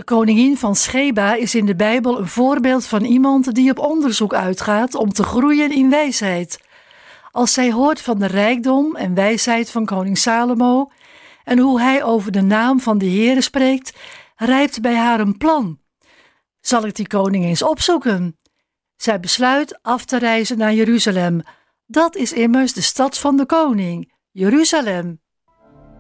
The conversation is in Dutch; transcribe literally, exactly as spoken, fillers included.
De koningin van Sheba is in de Bijbel een voorbeeld van iemand die op onderzoek uitgaat om te groeien in wijsheid. Als zij hoort van de rijkdom en wijsheid van koning Salomo en hoe hij over de naam van de Heere spreekt, rijpt bij haar een plan. Zal ik die koning eens opzoeken? Zij besluit af te reizen naar Jeruzalem. Dat is immers de stad van de koning, Jeruzalem.